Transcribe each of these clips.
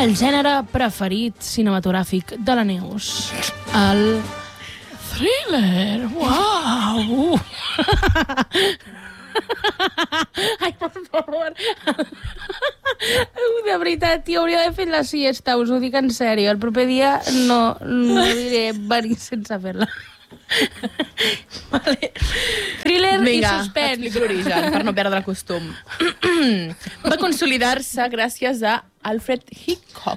El gènere preferit cinematogràfic de la Neus. El thriller. Uau! Ai, per favor. De veritat, tio, hauria d'haver fet la siesta, us ho dic en sèrio. El proper dia no diré venir sense fer-la. Vale. Thriller i suspens. Explico l'origen, per no perdre el costum. Va consolidar-se gràcies a Alfred Hitchcock.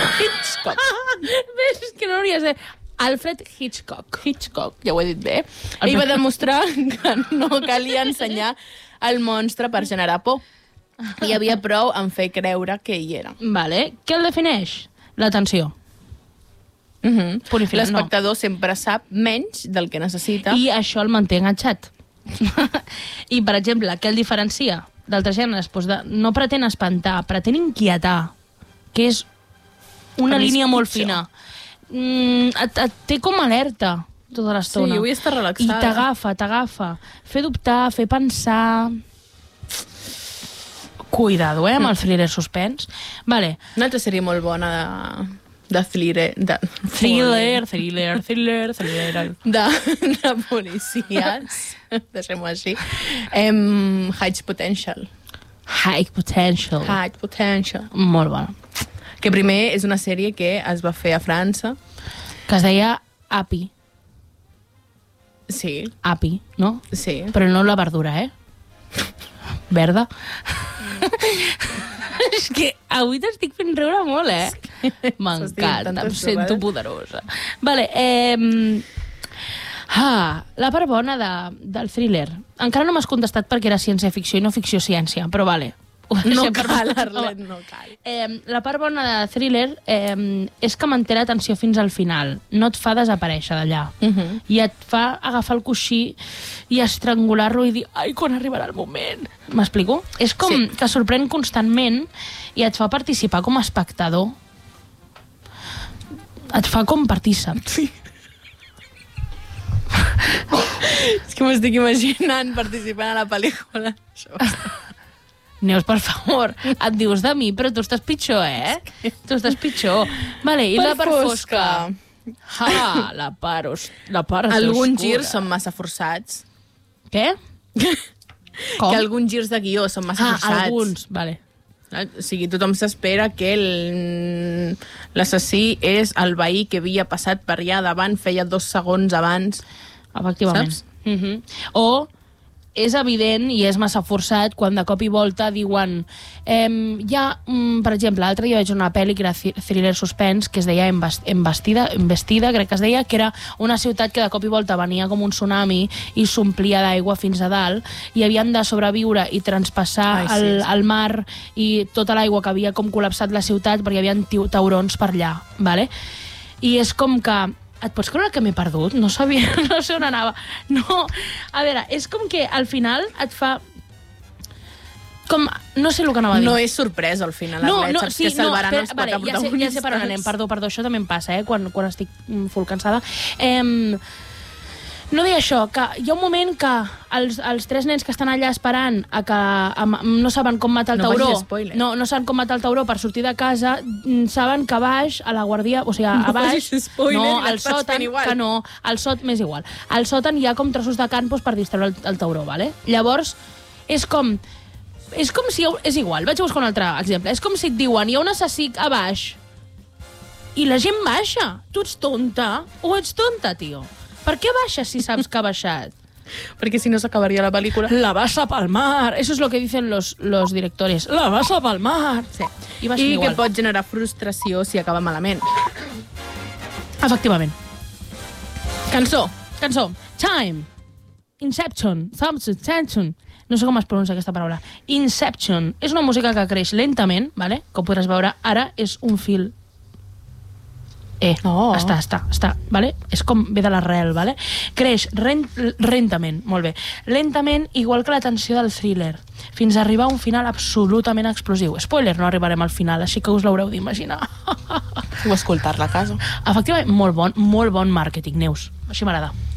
Ves, és que no hauria de ser... Alfred Hitchcock, ja ho he dit bé. Ell va demostrar que no calia ensenyar el monstre per generar por. Hi havia prou en fer creure que hi era. Vale. Què el defineix? L'atenció. L'espectador sempre sap menys del que necessita. I això el manté enganxat. I, per exemple, què el diferencia d'altres gèneres? Doncs no pretén espantar, pretén inquietar, que és una línia molt fina. Et té com alerta tota l'estona. Sí, vull estar relaxada. I t'agafa. Fer dubtar, fer pensar... Cuidado, amb el thriller suspens. Vale. Una altra sèrie molt bona de thriller. Thriller. De policies. Deixem-ho així. High Potential. Molt bona. Que primer és una sèrie que es va fer a França. Que es deia Api. Sí. Api, no? Sí. Però no la verdura, Verda. És que avui t'estic fent riure molt, M'encanta, em sento poderosa. Vale, la part bona del thriller. Encara no m'has contestat perquè era ciència-ficció i no ficció-ciència, però vale. No cal, Arlet, no cal. La part bona de thriller és que manté l'atenció fins al final. No et fa desaparèixer d'allà. I et fa agafar el coixí i estrangular-lo i dir, ai, quan arribarà el moment? M'explico? És com que sorprèn constantment i et fa participar com a espectador. Et fa com partícip. Sí. És que m'estic imaginant participant a la pel·lícula. Neus, per favor, et dius de mi, però tu estàs pitjor, Tu estàs pitjor. Vale, i la part fosca? La part oscura. Alguns girs són massa forçats. Què? Com? Que alguns girs de guió són massa forçats. Alguns, vale. O sigui, tothom s'espera que l'assassí és el veí que havia passat per allà davant, feia 2 segons abans. Efectivament. Saps? O és evident i és massa forçat quan de cop i volta diuen per exemple, l'altre dia vaig veure una pel·li que era thriller suspens que es deia Embestida, crec que es deia, que era una ciutat que de cop i volta venia com un tsunami i s'omplia d'aigua fins a dalt i havien de sobreviure i transpassar el mar i tota l'aigua que havia com col·lapsat la ciutat perquè hi havia taurons per allà, vale? I és com que et pots creure que m'he perdut? No sabia, no sé on anava. No, a veure, és com que al final et fa... Com, no sé el que anava a dir. No és sorpresa al final, saps que salvaran els 4 protagonistes. Ja sé per on anem, perdó, això també em passa, quan estic full cansada. No dir això, que hi ha un moment que els 3 nens que estan allà esperant no saben com matar el tauró. No saben com matar el tauró per sortir de casa, saben que a baix, a la guàrdia, o sigui, a baix... No, al sòtan, que no, al sòtan, m'és igual. Al sòtan hi ha com trossos de carn per distreure el tauró, vale? Llavors, és com si... És igual, vaig a buscar un altre exemple. És com si et diuen, hi ha un assassí a baix i la gent baixa. Tu ets tonta o ets tonta, tio? Per què baixes si saps que ha baixat? Perquè si no s'acabaria la pel·lícula. La vas a palmar. Eso es lo que dicen los directores. La vas a palmar. Sí. I que pot generar frustració si acaba malament. Efectivament. Cançó. Time. Inception. No sé com es pronuncia aquesta paraula. Inception. És una música que creix lentament, vale? Com podràs veure, ara és un fil està, vale? És com ve de l'arrel, vale? Creix lentament, molt bé. Lentament, igual que la tensió del thriller, fins a arribar a un final absolutament explosiu. Spoiler, no arribarem al final, així que us l'haureu d'imaginar. O escoltar-la a casa. Efectivament, molt bon màrqueting, Neus. Així m'agrada.